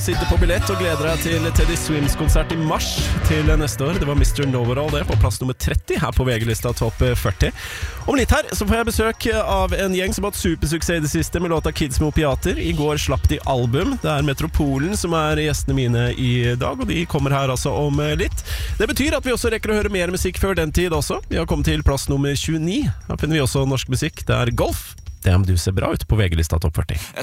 Sitter på billett og gleder deg til Teddy Swims konsert i mars til neste år. Det var Mr. Noverall det, på plass nummer 30 her på VG-lista Topp 40. Om litt her så får jeg besøk av en gjeng som har hatt supersuksess i det siste med låta Kids med opiater. I går slapp de album. Det er Metropolen som er gjestene mine i dag, og de kommer her altså om litt. Det betyr at vi også rekker å høre mer musikk før den tid også. Vi har kommet til plass nummer 29. Her finner vi også norsk musikk. Det er Golf. Det du ser bra ut på VG-lista Topp 40.